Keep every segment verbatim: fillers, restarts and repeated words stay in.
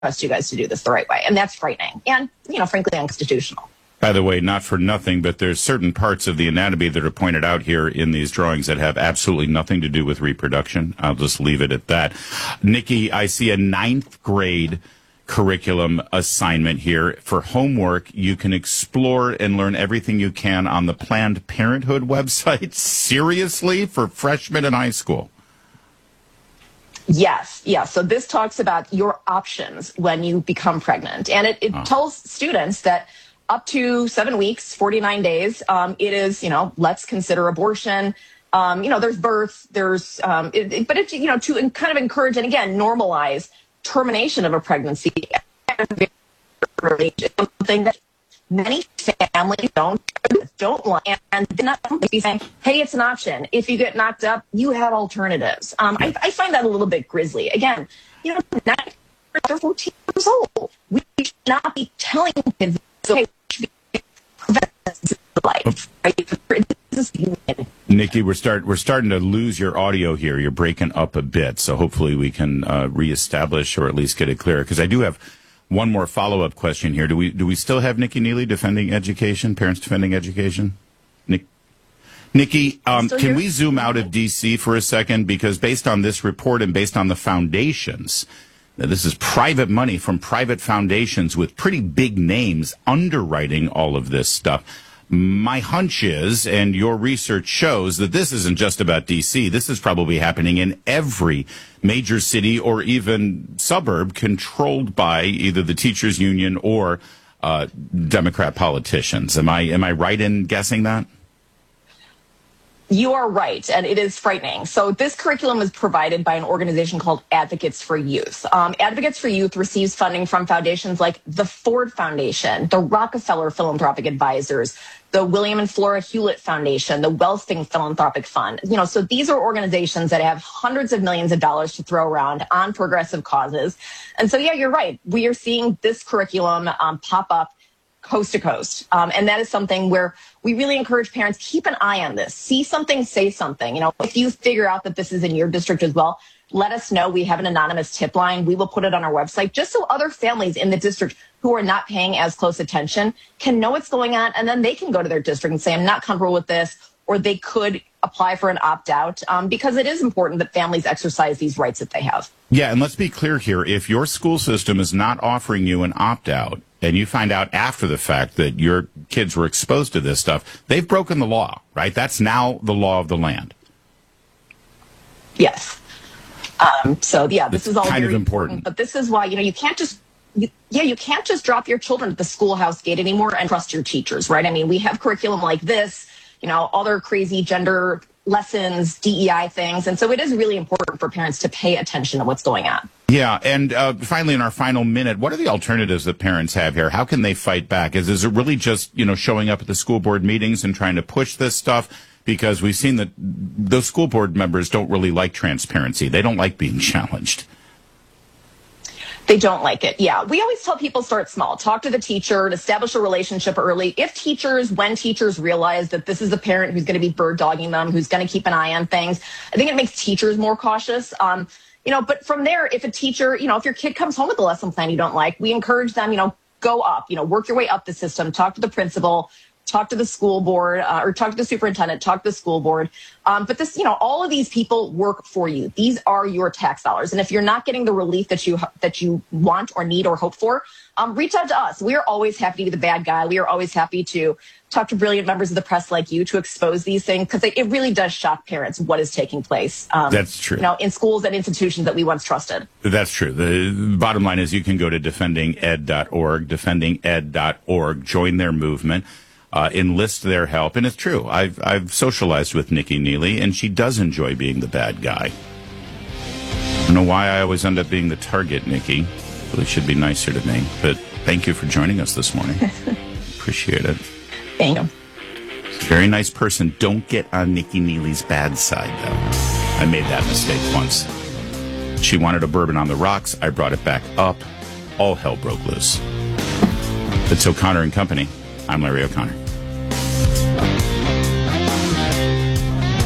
trust you guys to do this the right way. And that's frightening and, you know, frankly, unconstitutional. By the way, not for nothing, but there's certain parts of the anatomy that are pointed out here in these drawings that have absolutely nothing to do with reproduction. I'll just leave it at that. Nikki, I see a ninth grade curriculum assignment here. For homework, you can explore and learn everything you can on the Planned Parenthood website. Seriously? For freshmen in high school? Yes, yes. So this talks about your options when you become pregnant. And it, it oh. tells students that up to seven weeks, forty-nine days, um, it is, you know, let's consider abortion. Um, you know, there's birth, there's, um, it, it, but it's, you know, to kind of encourage and again, normalize termination of a pregnancy. Something that many families don't, don't like. And they're not be saying, hey, it's an option. If you get knocked up, you have alternatives. Um, I, I find that a little bit grisly. Again, you know, not they're fourteen years old. We should not be telling kids, okay, life. Nikki, we're start we're starting to lose your audio here. You're breaking up a bit, so hopefully we can uh, reestablish or at least get it clearer. Because I do have one more follow up question here. Do we do we still have Nikki Neely defending education? Parents defending education? Nick, Nikki, um, can we zoom out of D C for a second? Because based on this report and based on the foundations. Now, this is private money from private foundations with pretty big names underwriting all of this stuff. My hunch is, and your research shows, that this isn't just about D C. This is probably happening in every major city or even suburb controlled by either the teachers union or uh, Democrat politicians. Am I am I right in guessing that? You are right, and it is frightening. So this curriculum is provided by an organization called Advocates for Youth. Um, Advocates for Youth receives funding from foundations like the Ford Foundation, the Rockefeller Philanthropic Advisors, the William and Flora Hewlett Foundation, the Wellspring Philanthropic Fund. You know, so these are organizations that have hundreds of millions of dollars to throw around on progressive causes. And so, yeah, you're right. We are seeing this curriculum um, pop up coast to coast. Um, and that is something where we really encourage parents, keep an eye on this. See something, say something. You know, if you figure out that this is in your district as well, let us know. We have an anonymous tip line. We will put it on our website just so other families in the district who are not paying as close attention can know what's going on. And then they can go to their district and say, I'm not comfortable with this, or they could apply for an opt-out um, because it is important that families exercise these rights that they have. Yeah, and let's be clear here. If your school system is not offering you an opt-out, and you find out after the fact that your kids were exposed to this stuff, they've broken the law, right? That's now the law of the land. Yes. Um, so, yeah, this it's is all kind very of important. important. But this is why, you know, you can't just, you, yeah, you can't just drop your children at the schoolhouse gate anymore and trust your teachers, right? I mean, we have curriculum like this, you know, other crazy gender lessons, D E I things. And so it is really important for parents to pay attention to what's going on. Yeah, and uh, finally, in our final minute, what are the alternatives that parents have here? How can they fight back? Is, is it really just, you know, showing up at the school board meetings and trying to push this stuff? Because we've seen that those school board members don't really like transparency. They don't like being challenged. They don't like it. Yeah. We always tell people start small. Talk to the teacher, establish a relationship early. If teachers, when teachers realize that this is a parent who's going to be bird dogging them, who's going to keep an eye on things, I think it makes teachers more cautious. Um, you know, but from there, if a teacher, you know, if your kid comes home with a lesson plan you don't like, we encourage them, you know, go up, you know, work your way up the system, talk to the principal, talk to the school board, uh, or talk to the superintendent, talk to the school board. Um, but this, you know, all of these people work for you. These are your tax dollars. And if you're not getting the relief that you that you want or need or hope for, um, reach out to us. We are always happy to be the bad guy. We are always happy to talk to brilliant members of the press like you to expose these things, because it really does shock parents what is taking place. Um, That's true. You know, in schools and institutions that we once trusted. That's true. The bottom line is you can go to defending ed dot org, defending ed dot org, join their movement. Uh, enlist their help. And it's true. I've I've socialized with Nikki Neely, and she does enjoy being the bad guy. I don't know why I always end up being the target, Nikki. Really should be nicer to me. But thank you for joining us this morning. Appreciate it. Thank you. She's a very nice person. Don't get on Nikki Neely's bad side, though. I made that mistake once. She wanted a bourbon on the rocks. I brought it back up. All hell broke loose. It's O'Connor and Company. I'm Larry O'Connor.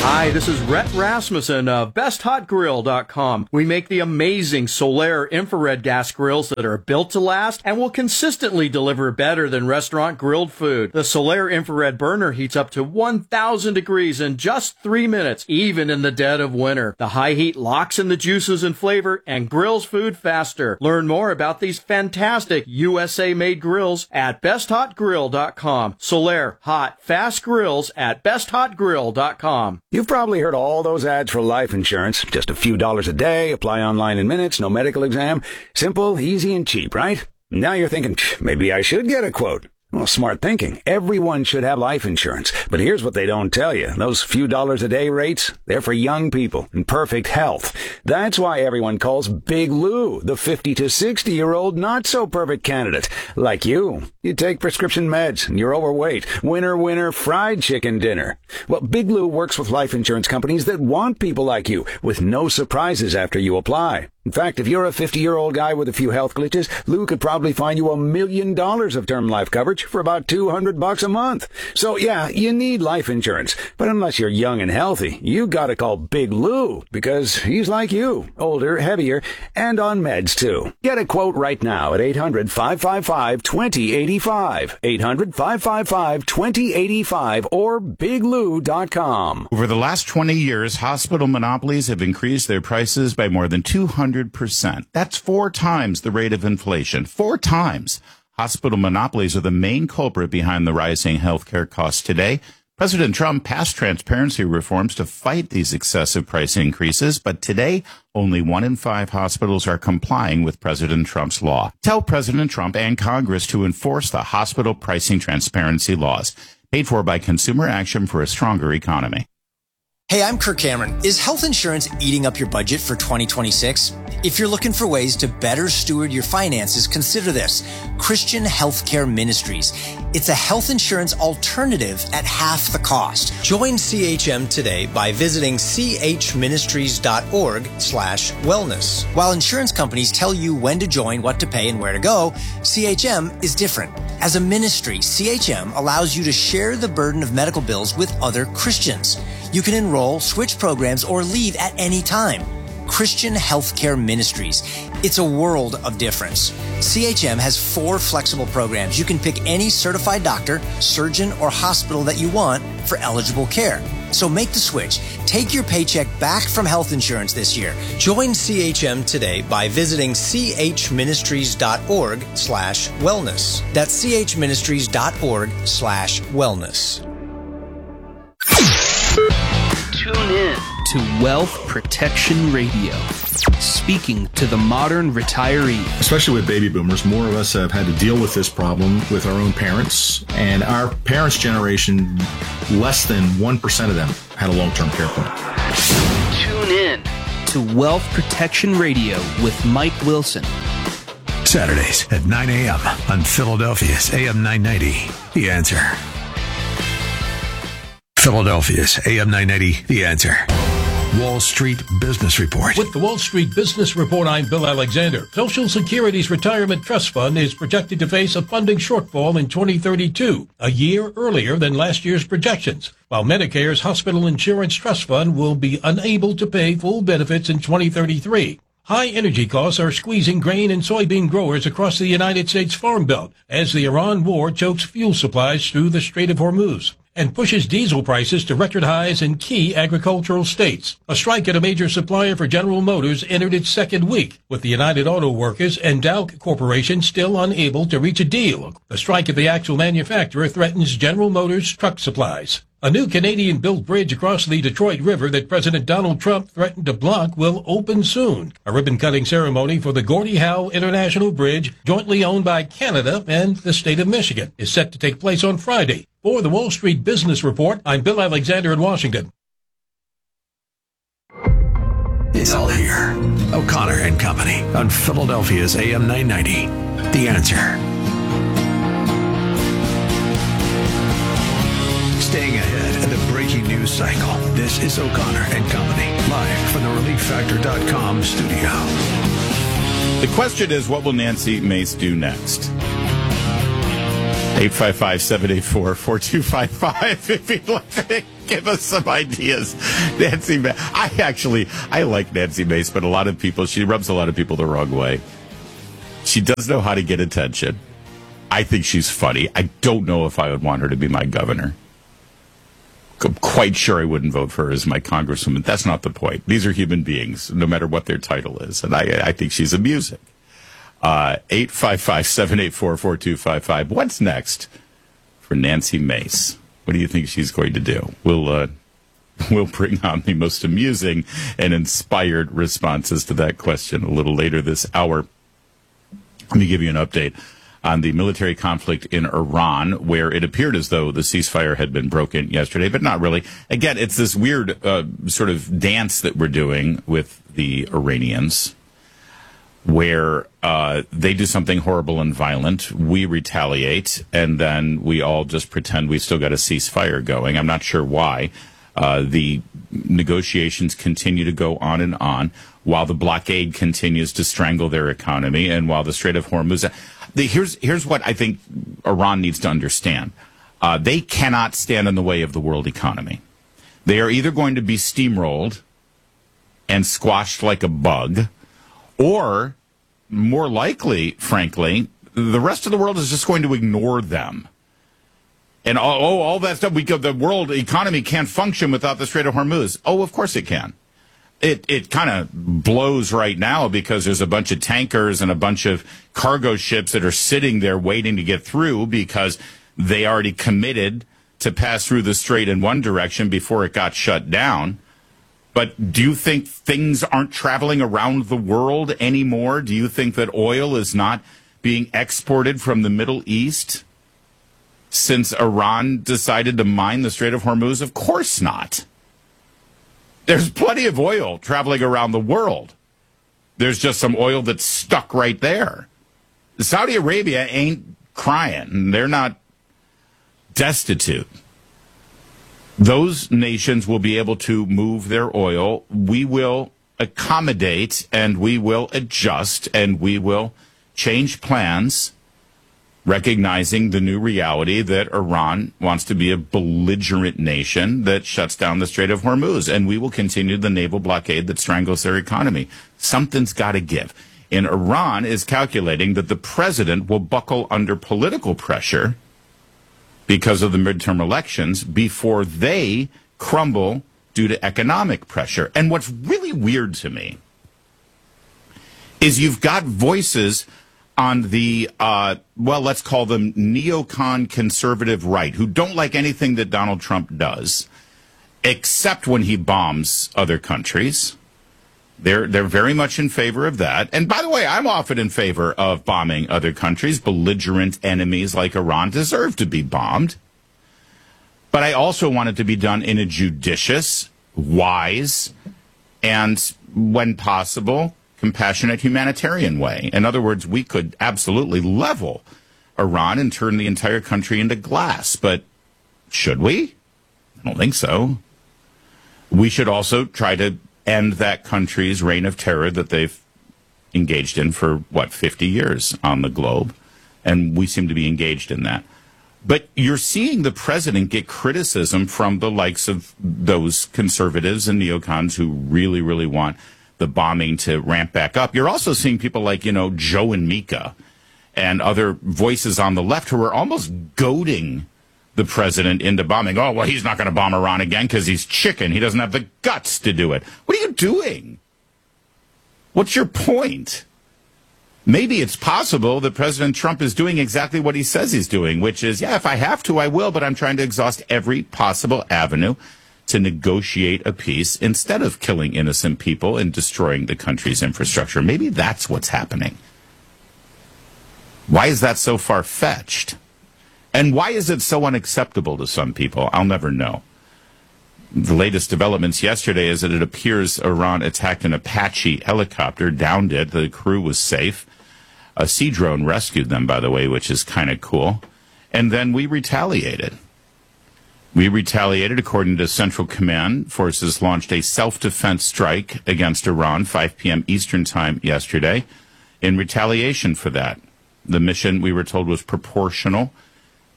Hi, this is Rhett Rasmussen of best hot grill dot com. We make the amazing Solaire infrared gas grills that are built to last and will consistently deliver better than restaurant grilled food. The Solaire infrared burner heats up to one thousand degrees in just three minutes, even in the dead of winter. The high heat locks in the juices and flavor and grills food faster. Learn more about these fantastic U S A-made grills at best hot grill dot com. Solaire, hot, fast grills at best hot grill dot com. You've probably heard all those ads for life insurance. Just a few dollars a day, apply online in minutes, no medical exam. Simple, easy, and cheap, right? Now you're thinking, maybe I should get a quote. Well, smart thinking. Everyone should have life insurance. But here's what they don't tell you. Those few dollars a day rates, they're for young people in perfect health. That's why everyone calls Big Lou the fifty to sixty-year-old not-so-perfect candidate. Like you. You take prescription meds and you're overweight. Winner, winner, fried chicken dinner. Well, Big Lou works with life insurance companies that want people like you with no surprises after you apply. In fact, if you're a fifty-year-old guy with a few health glitches, Lou could probably find you a million dollars of term life coverage for about two hundred bucks a month. So yeah, you need life insurance. But unless you're young and healthy, you gotta call Big Lou because he's like you, older, heavier, and on meds too. Get a quote right now at eight hundred, five five five, two zero eight five, eight hundred, five five five, two zero eight five, or big lou dot com. Over the last twenty years, hospital monopolies have increased their prices by more than two hundred percent. That's four times the rate of inflation. Four times. Hospital monopolies are the main culprit behind the rising healthcare costs today. President Trump passed transparency reforms to fight these excessive price increases, but today, only one in five hospitals are complying with President Trump's law. Tell President Trump and Congress to enforce the hospital pricing transparency laws, paid for by Consumer Action for a Stronger Economy. Hey, I'm Kirk Cameron. Is health insurance eating up your budget for twenty twenty-six? If you're looking for ways to better steward your finances, consider this. Christian Healthcare Ministries. It's a health insurance alternative at half the cost. Join C H M today by visiting chministries.org slash wellness. While insurance companies tell you when to join, what to pay, and where to go, C H M is different. As a ministry, C H M allows you to share the burden of medical bills with other Christians. You can enroll, switch programs, or leave at any time. Christian Healthcare Ministries. It's a world of difference. C H M has four flexible programs. You can pick any certified doctor, surgeon, or hospital that you want for eligible care. So make the switch. Take your paycheck back from health insurance this year. Join C H M today by visiting chministries.org slash wellness. That's chministries.org slash wellness. Tune in to Wealth Protection Radio, speaking to the modern retiree. Especially with baby boomers, more of us have had to deal with this problem with our own parents. And our parents' generation, less than one percent of them had a long-term care plan. Tune in to Wealth Protection Radio with Mike Wilson. Saturdays at nine a.m. on Philadelphia's A M nine ninety, The Answer. Philadelphia's A M nine ninety, The Answer. Wall Street Business Report. With the Wall Street Business Report, I'm Bill Alexander. Social Security's Retirement Trust Fund is projected to face a funding shortfall in twenty thirty-two, a year earlier than last year's projections, while Medicare's Hospital Insurance Trust Fund will be unable to pay full benefits in twenty thirty-three. High energy costs are squeezing grain and soybean growers across the United States Farm Belt as the Iran war chokes fuel supplies through the Strait of Hormuz and pushes diesel prices to record highs in key agricultural states. A strike at a major supplier for General Motors entered its second week, with the United Auto Workers and Dow Corporation still unable to reach a deal. The strike at the actual manufacturer threatens General Motors truck supplies. A new Canadian-built bridge across the Detroit River that President Donald Trump threatened to block will open soon. A ribbon-cutting ceremony for the Gordie Howe International Bridge, jointly owned by Canada and the state of Michigan, is set to take place on Friday. For the Wall Street Business Report, I'm Bill Alexander in Washington. It's all here. O'Connor and Company on Philadelphia's A M nine ninety, The Answer. Staying ahead of the breaking news cycle, this is O'Connor and Company, live from the relief factor dot com studio. The question is, what will Nancy Mace do next? eight five five, seven eight four, four two five five if you'd like to give us some ideas. Nancy Mace. I actually, I like Nancy Mace, but a lot of people, she rubs a lot of people the wrong way. She does know how to get attention. I think she's funny. I don't know if I would want her to be my governor. I'm quite sure I wouldn't vote for her as my congresswoman. That's not the point. These are human beings, no matter what their title is. And I, I think she's amusing. Uh, eight five five, seven eight four, four two five five. What's next for Nancy Mace? What do you think she's going to do? We'll, uh, we'll bring on the most amusing and inspired responses to that question a little later this hour. Let me give you an update on the military conflict in Iran, where it appeared as though the ceasefire had been broken yesterday, but not really. Again, it's this weird uh, sort of dance that we're doing with the Iranians, where uh, they do something horrible and violent, we retaliate, and then we all just pretend we've still got a ceasefire going. I'm not sure why. Uh, the negotiations continue to go on and on while the blockade continues to strangle their economy, and while the Strait of Hormuz... The, here's, here's what I think Iran needs to understand. Uh, they cannot stand in the way of the world economy. They are either going to be steamrolled and squashed like a bug, or, more likely, frankly, the rest of the world is just going to ignore them. And, oh, oh all that stuff, we go, the world economy can't function without the Strait of Hormuz. Oh, of course it can. It it kind of blows right now because there's a bunch of tankers and a bunch of cargo ships that are sitting there waiting to get through because they already committed to pass through the strait in one direction before it got shut down. But do you think things aren't traveling around the world anymore? Do you think that oil is not being exported from the Middle East since Iran decided to mine the Strait of Hormuz? Of course not. There's plenty of oil traveling around the world. There's just some oil that's stuck right there. Saudi Arabia ain't crying. They're not destitute. Those nations will be able to move their oil. We will accommodate and we will adjust and we will change plans, recognizing the new reality that Iran wants to be a belligerent nation that shuts down the Strait of Hormuz, and we will continue the naval blockade that strangles their economy. Something's got to give. And Iran is calculating that the president will buckle under political pressure because of the midterm elections before they crumble due to economic pressure. And what's really weird to me is you've got voices on the, uh, well, let's call them neocon conservative right, who don't like anything that Donald Trump does, except when he bombs other countries. They're, they're very much in favor of that. And by the way, I'm often in favor of bombing other countries. Belligerent enemies like Iran deserve to be bombed. But I also want it to be done in a judicious, wise, and when possible, compassionate humanitarian way. In other words, we could absolutely level Iran and turn the entire country into glass. But should we? I don't think so. We should also try to end that country's reign of terror that they've engaged in for, what, fifty years on the globe. And we seem to be engaged in that. But you're seeing the president get criticism from the likes of those conservatives and neocons who really, really want the bombing to ramp back up. You're also seeing people like, you know, Joe and Mika and other voices on the left who are almost goading the president into bombing. Oh, well, he's not going to bomb Iran again because he's chicken. He doesn't have the guts to do it. What are you doing? What's your point? Maybe it's possible that President Trump is doing exactly what he says he's doing, which is, yeah, if I have to, I will, but I'm trying to exhaust every possible avenue to negotiate a peace instead of killing innocent people and destroying the country's infrastructure. Maybe that's what's happening. Why is that so far-fetched? And why is it so unacceptable to some people? I'll never know. The latest developments yesterday is that it appears Iran attacked an Apache helicopter, downed it. The crew was safe. A Sea drone rescued them, by the way, which is kind of cool. And then we retaliated. We retaliated. According to Central Command, forces launched a self-defense strike against Iran, five p.m. Eastern Time yesterday, in retaliation for that. The mission, we were told, was proportional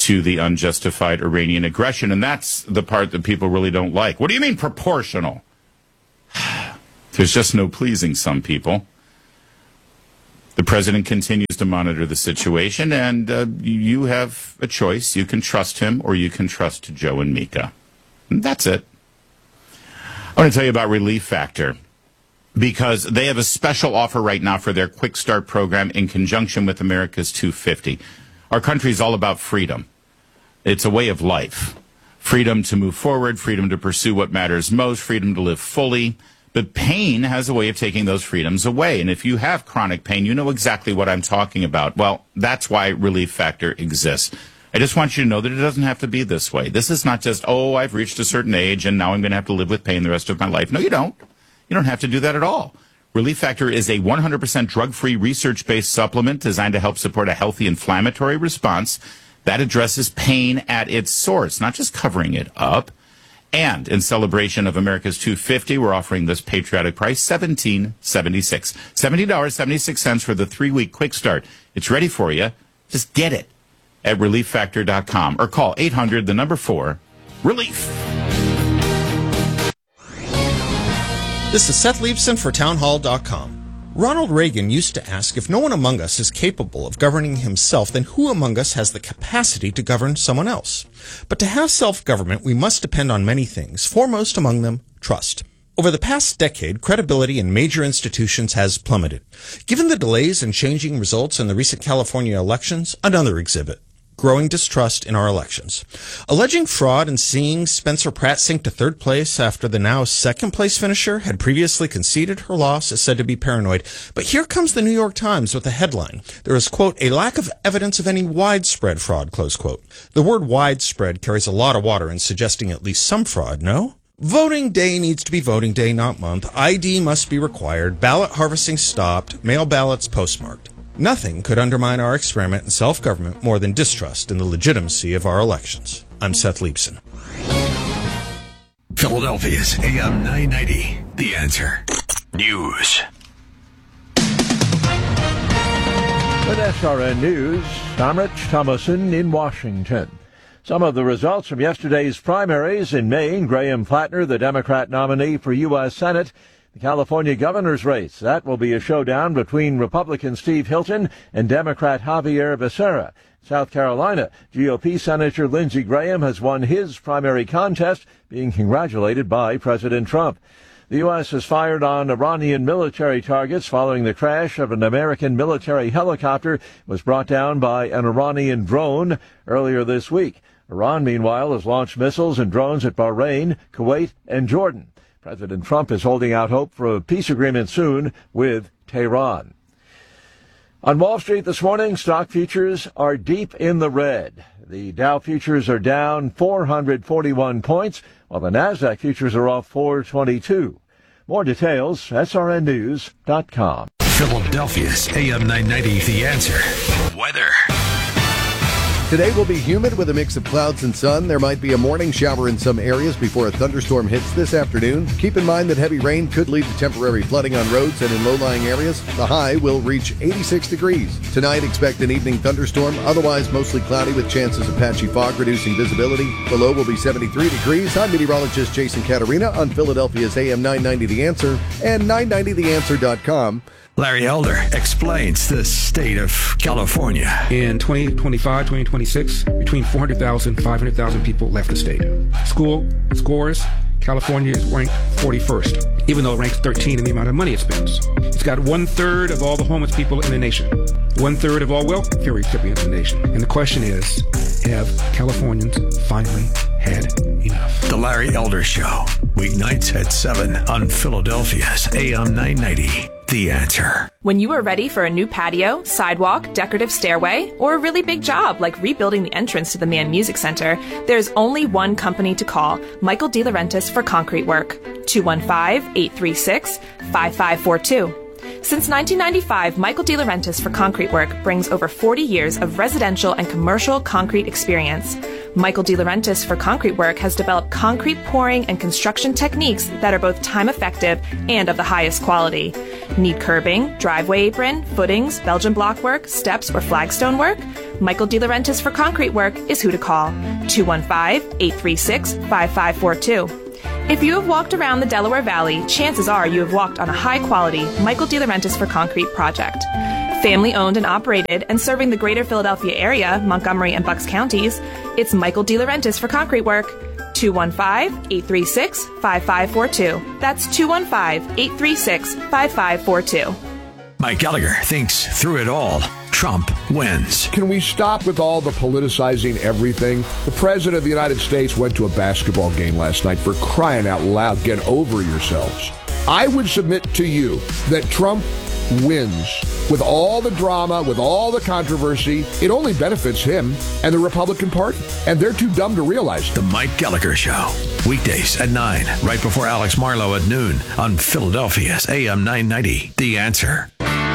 to the unjustified Iranian aggression. And that's the part that people really don't like. What do you mean proportional? There's just no pleasing some people. The president continues to monitor the situation, and uh, you have a choice. You can trust him, or you can trust Joe and Mika. And that's it. I want to tell you about Relief Factor, because they have a special offer right now for their Quick Start program in conjunction with America's two fifty. Our country is all about freedom. It's a way of life. Freedom to move forward, freedom to pursue what matters most, freedom to live fully. But pain has a way of taking those freedoms away. And if you have chronic pain, you know exactly what I'm talking about. Well, that's why Relief Factor exists. I just want you to know that it doesn't have to be this way. This is not just, oh, I've reached a certain age and now I'm going to have to live with pain the rest of my life. No, you don't. You don't have to do that at all. Relief Factor is a one hundred percent drug-free, research-based supplement designed to help support a healthy inflammatory response that addresses pain at its source, not just covering it up. And in celebration of America's two fifty, we're offering this patriotic price, seventeen dollars and seventy-six cents. seventeen dollars and seventy-six cents for the three-week quick start. It's ready for you. Just get it at relief factor dot com or call eight hundred, the number four, relief. This is Seth Leibson for town hall dot com. Ronald Reagan used to ask, if no one among us is capable of governing himself, then who among us has the capacity to govern someone else? But to have self-government, we must depend on many things, foremost among them, trust. Over the past decade, credibility in major institutions has plummeted. Given the delays and changing results in the recent California elections, another exhibit. Growing distrust in our elections. Alleging fraud and seeing Spencer Pratt sink to third place after the now second place finisher had previously conceded her loss is said to be paranoid. But here comes the New York Times with a headline. There is, quote, a lack of evidence of any widespread fraud, close quote. The word widespread carries a lot of water in suggesting at least some fraud, no? Voting day needs to be voting day, not month. I D must be required. Ballot harvesting stopped. Mail ballots postmarked. Nothing could undermine our experiment in self-government more than distrust in the legitimacy of our elections. I'm Seth Leibson. Philadelphia's A M nine ninety, The Answer. News. With S R N News, I'm Rich Thomason in Washington. Some of the results from yesterday's primaries in Maine: Graham Flatner, the Democrat nominee for U S Senate. The California governor's race, that will be a showdown between Republican Steve Hilton and Democrat Javier Becerra. South Carolina, G O P Senator Lindsey Graham has won his primary contest, being congratulated by President Trump. The U S has fired on Iranian military targets following the crash of an American military helicopter. It was brought down by an Iranian drone earlier this week. Iran, meanwhile, has launched missiles and drones at Bahrain, Kuwait, and Jordan. President Trump is holding out hope for a peace agreement soon with Tehran. On Wall Street this morning, stock futures are deep in the red. The Dow futures are down four hundred forty-one points, while the Nasdaq futures are off four twenty-two. More details, S R N news dot com. Philadelphia's A M nine ninety, The Answer. Weather. Today will be humid with a mix of clouds and sun. There might be a morning shower in some areas before a thunderstorm hits this afternoon. Keep in mind that heavy rain could lead to temporary flooding on roads and in low-lying areas. The high will reach eighty-six degrees. Tonight, expect an evening thunderstorm. Otherwise, mostly cloudy with chances of patchy fog, reducing visibility. The low will be seventy-three degrees. I'm meteorologist Jason Caterina on Philadelphia's A M nine ninety The Answer and nine ninety the answer dot com. Larry Elder explains the state of California. In twenty twenty-five, twenty twenty-six, between four hundred thousand, five hundred thousand people left the state. School scores, California is ranked forty-first, even though it ranks thirteen in the amount of money it spends. It's got one-third of all the homeless people in the nation, one-third of all welfare recipients in the nation. And the question is, have Californians finally had enough? The Larry Elder Show, weeknights at seven on Philadelphia's A M nine ninety. The Answer. When you are ready for a new patio, sidewalk, decorative stairway, or a really big job like rebuilding the entrance to the Mann Music Center, there's only one company to call, Michael DeLaurentis for concrete work. two one five, eight three six, five five four two. Since nineteen ninety-five, Michael DeLaurentis for concrete work brings over forty years of residential and commercial concrete experience. Michael DeLaurentis for Concrete Work has developed concrete pouring and construction techniques that are both time effective and of the highest quality. Need curbing, driveway apron, footings, Belgian block work, steps, or flagstone work? Michael DeLaurentis for Concrete Work is who to call. two one five, eight three six, five five four two. If you have walked around the Delaware Valley, chances are you have walked on a high-quality Michael DeLaurentis for Concrete project. Family-owned and operated and serving the greater Philadelphia area, Montgomery and Bucks counties, it's Michael DeLaurentis for Concrete Work. two one five, eight three six, five five four two. That's two one five, eight three six, five five four two. Mike Gallagher thinks through it all, Trump wins. Can we stop with all the politicizing everything? The President of the United States went to a basketball game last night. For crying out loud, get over yourselves. I would submit to you that Trump wins. With all the drama, with all the controversy, it only benefits him and the Republican Party. And they're too dumb to realize it. The Mike Gallagher Show. Weekdays at nine, right before Alex Marlowe at noon on Philadelphia's A M nine ninety. The Answer.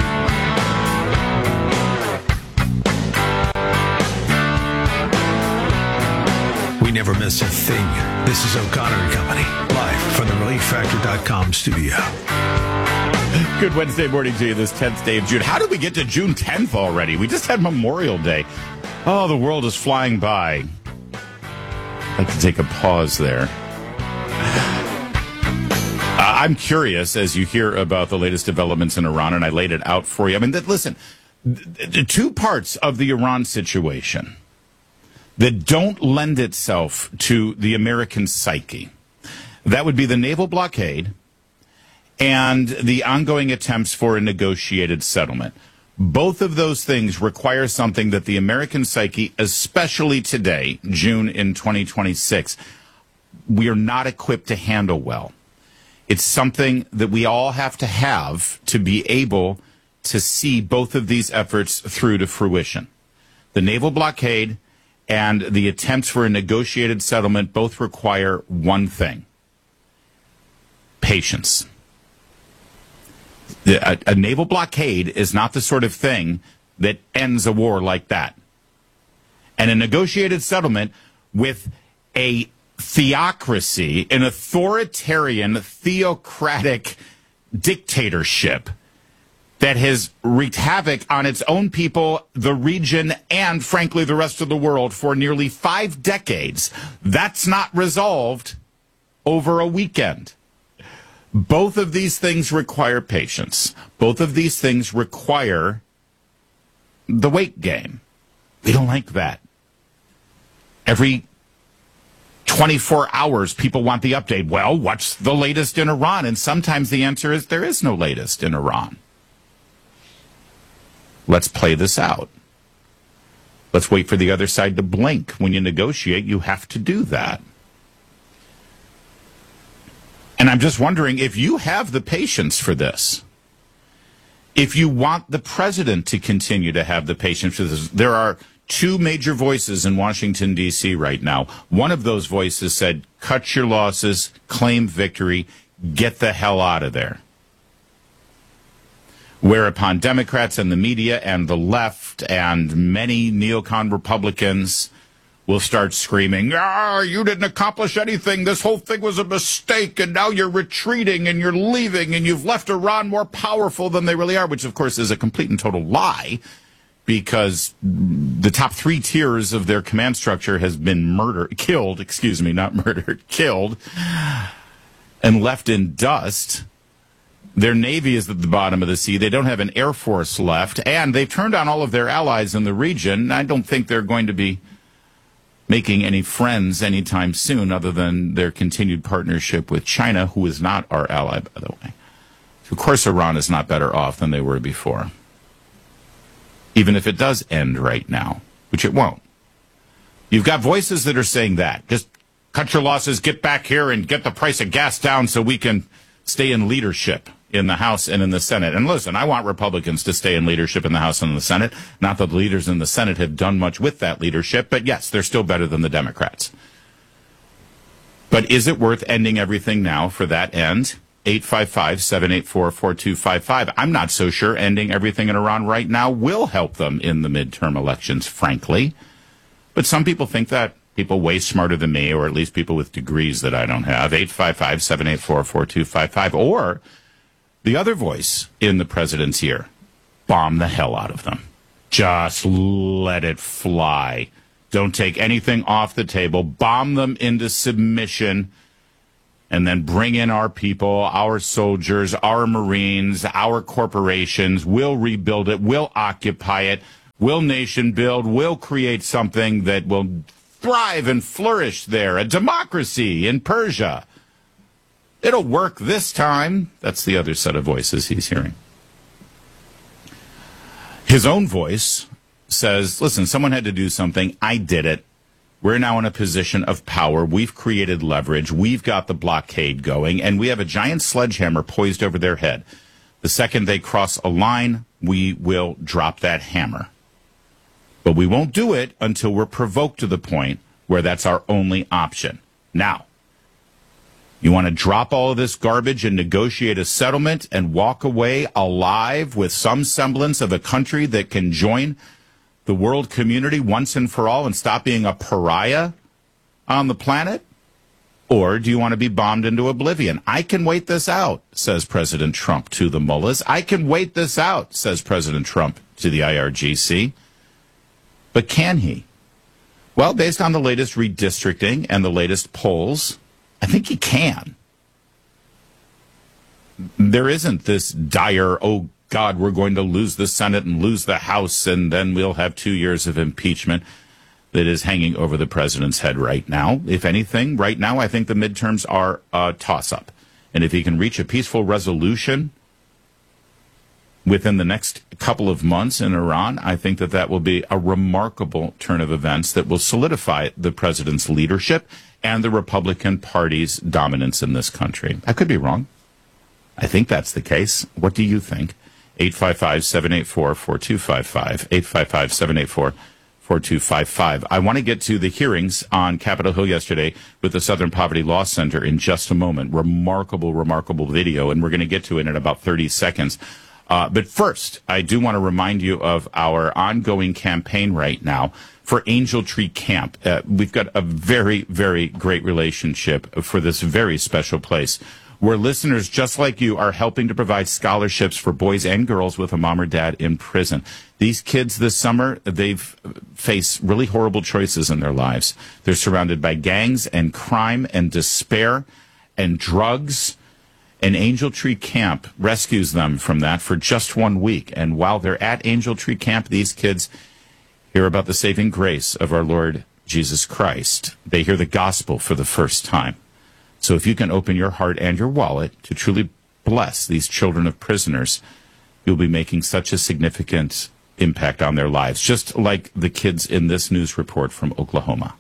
We never miss a thing. This is O'Connor and Company, live from the relief factor dot com studio. Good Wednesday morning to you, this tenth day of June. How did we get to June tenth already? We just had Memorial Day. Oh, the world is flying by. I'd like to take a pause there. Uh, I'm curious as you hear about the latest developments in Iran, and I laid it out for you. I mean, th- listen, the two parts of the Iran situation that don't lend itself to the American psyche. That would be the naval blockade and the ongoing attempts for a negotiated settlement. Both of those things require something that the American psyche, especially today, June in twenty twenty-six, we are not equipped to handle well. It's something that we all have to have to be able to see both of these efforts through to fruition. The naval blockade and the attempts for a negotiated settlement both require one thing: patience. A, a naval blockade is not the sort of thing that ends a war like that. And a negotiated settlement with a theocracy, an authoritarian, theocratic dictatorship that has wreaked havoc on its own people, the region, and, frankly, the rest of the world for nearly five decades. That's not resolved over a weekend. Both of these things require patience. Both of these things require the wait game. We don't like that. Every twenty-four hours, people want the update. Well, what's the latest in Iran? And sometimes the answer is there is no latest in Iran. Let's play this out. Let's wait for the other side to blink. When you negotiate, you have to do that. And I'm just wondering if you have the patience for this. If you want the president to continue to have the patience for this. There are two major voices in Washington, D C right now. One of those voices said, cut your losses, claim victory, get the hell out of there. Whereupon Democrats and the media and the left and many neocon Republicans will start screaming, ah, you didn't accomplish anything. This whole thing was a mistake, and now you're retreating and you're leaving, and you've left Iran more powerful than they really are, which, of course, is a complete and total lie, because the top three tiers of their command structure has been murdered, killed, excuse me, not murdered, killed, and left in dust. Their Navy is at the bottom of the sea. They don't have an Air Force left, and they've turned on all of their allies in the region. I don't think they're going to be making any friends anytime soon other than their continued partnership with China, who is not our ally, by the way. Of course, Iran is not better off than they were before, even if it does end right now, which it won't. You've got voices that are saying that. Just cut your losses, get back here, and get the price of gas down so we can stay in leadership in the House and in the Senate. And listen, I want Republicans to stay in leadership in the House and in the Senate. Not that the leaders in the Senate have done much with that leadership, but yes, they're still better than the Democrats. But is it worth ending everything now for that end? eight five five, seven eight four, four two five five. I'm not so sure ending everything in Iran right now will help them in the midterm elections, frankly. But some people think that people way smarter than me, or at least people with degrees that I don't have. eight five five, seven eight four, four two five five. Or the other voice in the president's ear, bomb the hell out of them. Just let it fly. Don't take anything off the table. Bomb them into submission. And then bring in our people, our soldiers, our Marines, our corporations. We'll rebuild it. We'll occupy it. We'll nation build. We'll create something that will thrive and flourish there. A democracy in Persia. It'll work this time. That's the other set of voices he's hearing. His own voice says, listen, someone had to do something. I did it. We're now in a position of power. We've created leverage. We've got the blockade going, and we have a giant sledgehammer poised over their head. The second they cross a line, we will drop that hammer. But we won't do it until we're provoked to the point where that's our only option. Now, you want to drop all of this garbage and negotiate a settlement and walk away alive with some semblance of a country that can join the world community once and for all and stop being a pariah on the planet? Or do you want to be bombed into oblivion? I can wait this out, says President Trump to the mullahs. I can wait this out, says President Trump to the I R G C. But can he? Well, based on the latest redistricting and the latest polls, I think he can. There isn't this dire, oh, God, we're going to lose the Senate and lose the House, and then we'll have two years of impeachment that is hanging over the president's head right now. If anything, right now, I think the midterms are a toss-up. And if he can reach a peaceful resolution within the next couple of months in Iran, I think that that will be a remarkable turn of events that will solidify the president's leadership and the Republican Party's dominance in this country. I could be wrong. I think that's the case. What do you think? eight five five, seven eight four, four two five five. eight five five, seven eight four, four two five five. I want to get to the hearings on Capitol Hill yesterday with the Southern Poverty Law Center in just a moment. Remarkable, remarkable video, and we're going to get to it in about thirty seconds. Uh, but first, I do want to remind you of our ongoing campaign right now for Angel Tree Camp. Uh, we've got a very, very great relationship for this very special place, where listeners just like you are helping to provide scholarships for boys and girls with a mom or dad in prison. These kids this summer, they've faced really horrible choices in their lives. They're surrounded by gangs and crime and despair and drugs. And Angel Tree Camp rescues them from that for just one week. And while they're at Angel Tree Camp, these kids hear about the saving grace of our Lord Jesus Christ. They hear the gospel for the first time. So if you can open your heart and your wallet to truly bless these children of prisoners, you'll be making such a significant impact on their lives, just like the kids in this news report from Oklahoma.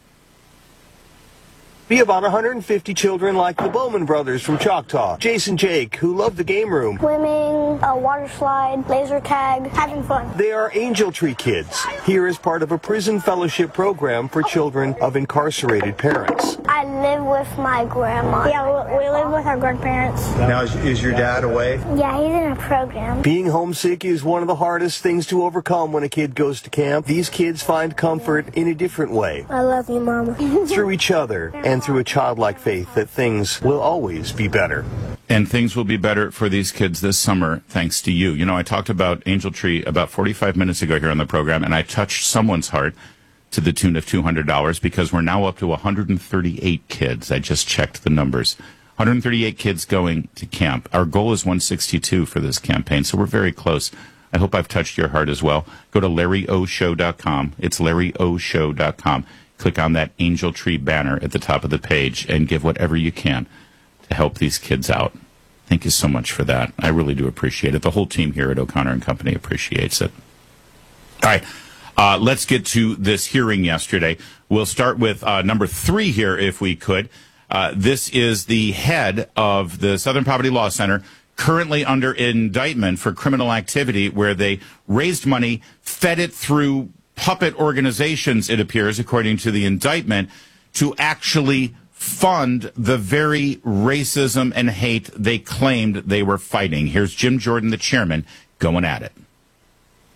Be about one hundred fifty children like the Bowman brothers from Choctaw. Jason Jake, who love the game room. Swimming, a water slide, laser tag, having fun. They are Angel Tree Kids, here as part of a prison fellowship program for children of incarcerated parents. I live with my grandma. Yeah, we live with our grandparents. Now, is, is your dad away? Yeah, he's in a program. Being homesick is one of the hardest things to overcome when a kid goes to camp. These kids find comfort in a different way. I love you, Mama. Through each other and through a childlike faith that things will always be better. And things will be better for these kids this summer, thanks to you. You know, I talked about Angel Tree about forty-five minutes ago here on the program, and I touched someone's heart to the tune of two hundred dollars because we're now up to one hundred thirty-eight kids. I just checked the numbers. one hundred thirty-eight kids going to camp. Our goal is one hundred sixty-two for this campaign, so we're very close. I hope I've touched your heart as well. Go to larry o show dot com. It's larry o show dot com. Click on that Angel Tree banner at the top of the page and give whatever you can to help these kids out. Thank you so much for that. I really do appreciate it. The whole team here at O'Connor and Company appreciates it. All right, uh, let's get to this hearing yesterday. We'll start with uh, number three here, if we could. Uh, this is the head of the Southern Poverty Law Center, currently under indictment for criminal activity where they raised money, fed it through puppet organizations, it appears, according to the indictment, to actually fund the very racism and hate they claimed they were fighting. Here's Jim Jordan, the chairman, going at it.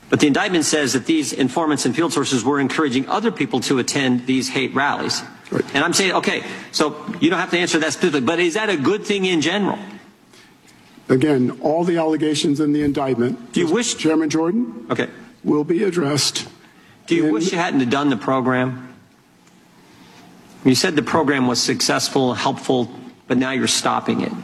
But the indictment says that these informants and field sources were encouraging other people to attend these hate rallies. Right. And I'm saying, okay, so you don't have to answer that specifically, but is that a good thing in general? Again, all the allegations in the indictment, do you wish, Chairman Jordan, okay, will be addressed. Do you wish you hadn't have done the program? You said the program was successful, helpful, but now you're stopping it.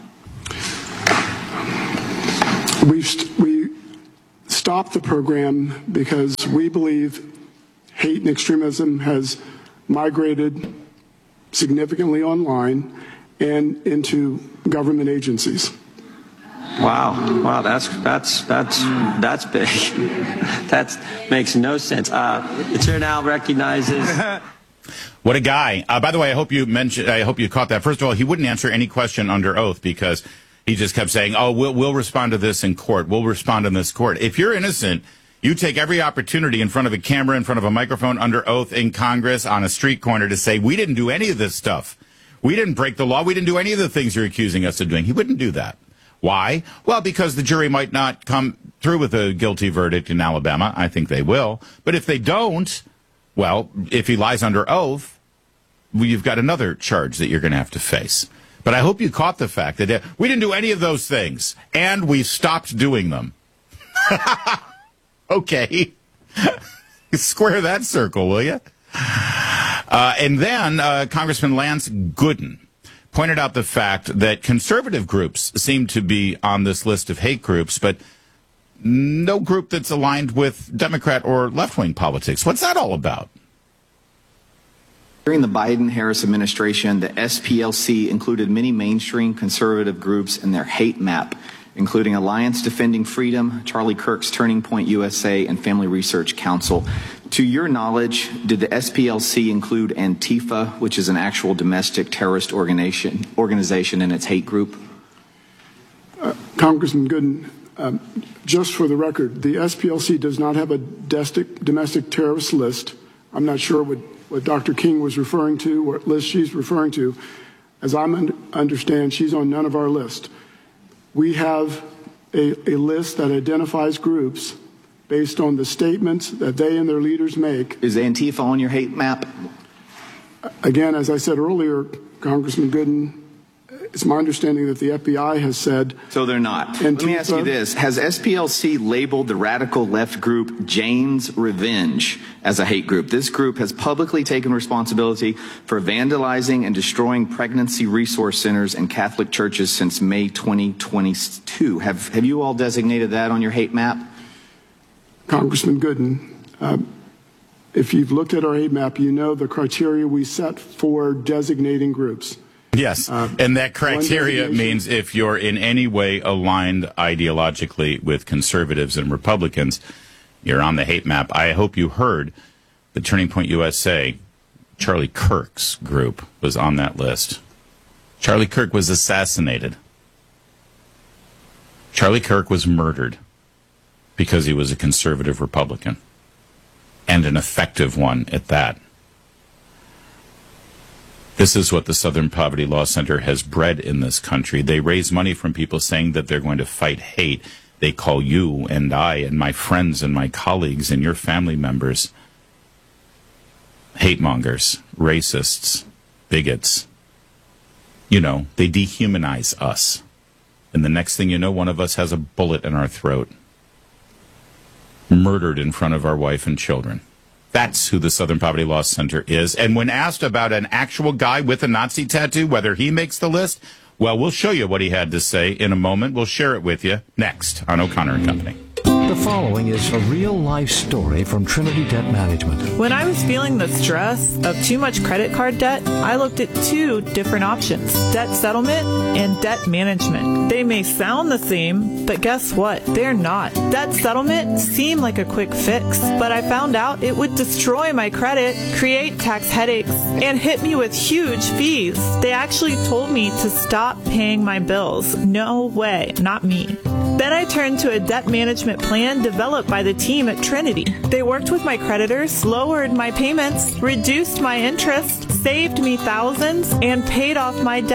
We've st- we stopped the program because we believe hate and extremism has migrated significantly online and into government agencies. Wow, wow, that's that's that's that's big. That makes no sense. Uh, the chair now recognizes. What a guy! Uh, by the way, I hope you mentioned. I hope you caught that. First of all, he wouldn't answer any question under oath because he just kept saying, "Oh, we'll we'll respond to this in court. We'll respond in this court." If you're innocent, you take every opportunity in front of a camera, in front of a microphone, under oath in Congress, on a street corner to say, "We didn't do any of this stuff. We didn't break the law. We didn't do any of the things you're accusing us of doing." He wouldn't do that. Why? Well, because the jury might not come through with a guilty verdict in Alabama. I think they will. But if they don't, well, if he lies under oath, well, you've got another charge that you're going to have to face. But I hope you caught the fact that we didn't do any of those things, and we stopped doing them. Okay. Square that circle, will you? Uh, and then uh, Congressman Lance Gooden pointed out the fact that conservative groups seem to be on this list of hate groups, but no group that's aligned with Democrat or left-wing politics. What's that all about? During the Biden-Harris administration, the S P L C included many mainstream conservative groups in their hate map, including Alliance Defending Freedom, Charlie Kirk's Turning Point U S A, and Family Research Council. To your knowledge, did the S P L C include Antifa, which is an actual domestic terrorist organization, organization in its hate group? Uh, Congressman Gooden, um, just for the record, the S P L C does not have a domestic, domestic terrorist list. I'm not sure what, what Doctor King was referring to, what list she's referring to. As I un- understand, she's on none of our list. We have a, a list that identifies groups based on the statements that they and their leaders make. Is Antifa on your hate map? Again, as I said earlier, Congressman Gooden, it's my understanding that the F B I has said... So they're not. Antifa, Let me ask you this. Has S P L C labeled the radical left group Jane's Revenge as a hate group? This group has publicly taken responsibility for vandalizing and destroying pregnancy resource centers and Catholic churches since May twenty twenty-two. Have, have you all designated that on your hate map? Congressman Gooden, uh, if you've looked at our hate map, you know the criteria we set for designating groups. Yes, uh, and that criteria means if you're in any way aligned ideologically with conservatives and Republicans, you're on the hate map. I hope you heard the Turning Point U S A, Charlie Kirk's group was on that list. Charlie Kirk was assassinated. Charlie Kirk was murdered because he was a conservative Republican, and an effective one at that. This is what the Southern Poverty Law Center has bred in this country. They raise money from people saying that they're going to fight hate. They call you and I and my friends and my colleagues and your family members hate mongers, racists, bigots. You know, they dehumanize us. And the next thing you know, one of us has a bullet in our throat, murdered in front of our wife and children. That's who the Southern Poverty Law Center is. And when asked about an actual guy with a Nazi tattoo, whether he makes the list, well, we'll show you what he had to say in a moment. We'll share it with you next on O'Connor and Company. The following is a real-life story from Trinity Debt Management. When I was feeling the stress of too much credit card debt, I looked at two different options, debt settlement and debt management. They may sound the same, but guess what? They're not. Debt settlement seemed like a quick fix, but I found out it would destroy my credit, create tax headaches, and hit me with huge fees. They actually told me to stop paying my bills. No way, not me. Then I turned to a debt management plan developed by the team at Trinity. They worked with my creditors, lowered my payments, reduced my interest, saved me thousands, and paid off my debt.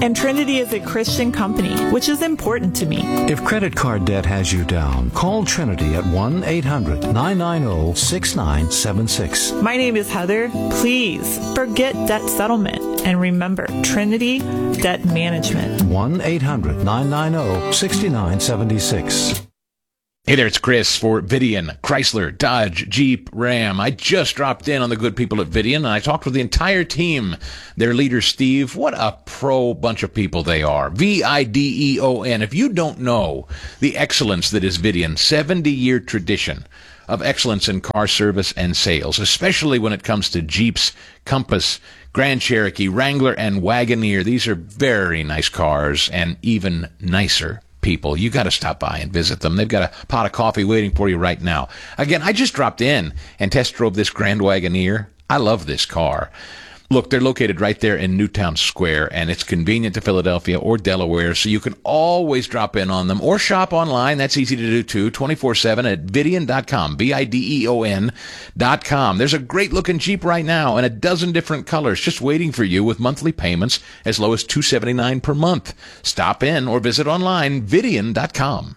And Trinity is a Christian company, which is important to me. If credit card debt has you down, call Trinity at one eight hundred nine nine zero six nine seven six. My name is Heather. Please forget debt settlement and remember Trinity Debt Management. one eight hundred nine nine zero six nine seven six. Hey there, it's Chris for Vidian, Chrysler, Dodge, Jeep, Ram. I just dropped in on the good people at Vidian, and I talked with the entire team. Their leader, Steve, what a pro bunch of people they are. V I D E O N. If you don't know the excellence that is Vidian, seventy-year tradition of excellence in car service and sales, especially when it comes to Jeeps, Compass, Grand Cherokee, Wrangler, and Wagoneer. These are very nice cars and even nicer people. You got to stop by and visit them. They've got a pot of coffee waiting for you right now. Again, I just dropped in and test drove this Grand Wagoneer. I love this car. Look, they're located right there in Newtown Square, and it's convenient to Philadelphia or Delaware, so you can always drop in on them or shop online. That's easy to do, too, twenty-four seven at Vidian dot com, V I D E O N dot com. There's a great-looking Jeep right now in a dozen different colors just waiting for you with monthly payments as low as two hundred seventy-nine dollars per month. Stop in or visit online, Vidian dot com.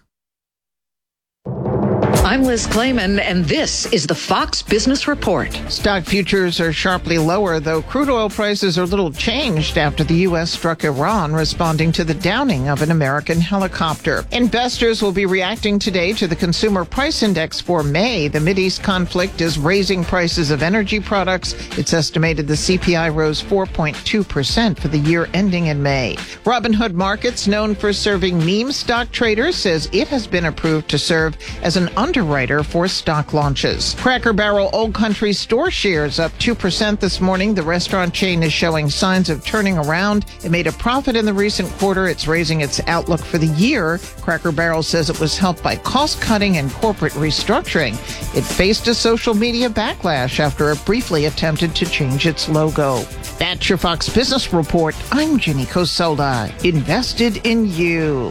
I'm Liz Clayman, and this is the Fox Business Report. Stock futures are sharply lower, though crude oil prices are little changed after the U S struck Iran, responding to the downing of an American helicopter. Investors will be reacting today to the Consumer Price Index for May. The Mideast conflict is raising prices of energy products. It's estimated the C P I rose four point two percent for the year ending in May. Robinhood Markets, known for serving meme stock traders, says it has been approved to serve as an under underwriter for stock launches. Cracker Barrel Old Country store shares up two percent this morning. The restaurant chain is showing signs of turning around. It made a profit in the recent quarter. It's raising its outlook for the year. Cracker Barrel says it was helped by cost cutting and corporate restructuring. It faced a social media backlash after it briefly attempted to change its logo. That's your Fox Business Report. I'm Jenny Cosolda. Invested in you.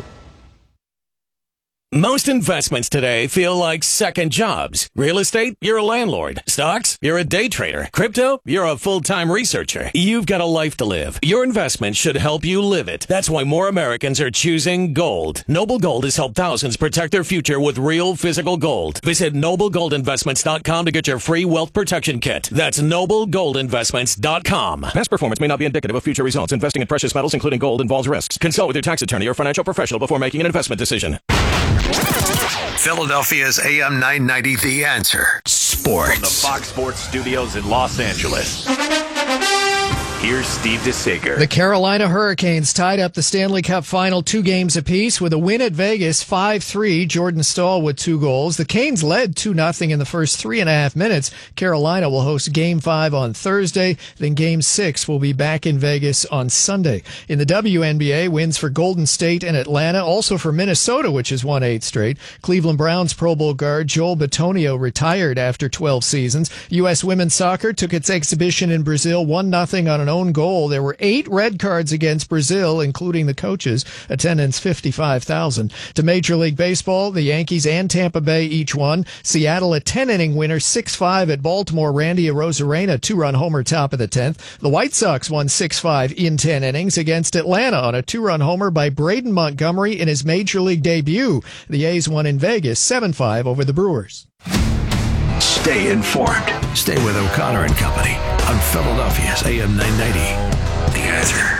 Most investments today feel like second jobs. Real estate, you're a landlord. Stocks, you're a day trader. Crypto, you're a full-time researcher. You've got a life to live. Your investment should help you live it. That's why more Americans are choosing gold. Noble Gold has helped thousands protect their future with real physical gold. Visit noble gold investments dot com to get your free wealth protection kit. That's noble gold investments dot com. Past performance may not be indicative of future results. Investing in precious metals, including gold, involves risks. Consult with your tax attorney or financial professional before making an investment decision. Philadelphia's A M nine ninety, The Answer. Sports. From the Fox Sports Studios in Los Angeles, here's Steve DeSager. The Carolina Hurricanes tied up the Stanley Cup final two games apiece with a win at Vegas five three. Jordan Stahl with two goals. The Canes led two nothing in the first three and a half minutes. Carolina will host Game five on Thursday. Then Game six will be back in Vegas on Sunday. In the W N B A, wins for Golden State and Atlanta. Also for Minnesota, which has won eight straight. Cleveland Browns Pro Bowl guard Joel Bitonio retired after twelve seasons. U S women's soccer took its exhibition in Brazil one nothing on an own goal. There were eight red cards against Brazil, including the coaches. Attendance fifty-five thousand. To Major League Baseball, the Yankees and Tampa Bay each won. Seattle a ten-inning winner, six five at Baltimore. Randy Arozarena, two-run homer top of the tenth. The White Sox won six five in ten innings against Atlanta on a two-run homer by Braden Montgomery in his Major League debut. The A's won in Vegas seven five over the Brewers. Stay informed. Stay with O'Connor and Company on Philadelphia's A M nine ninety. The Answer.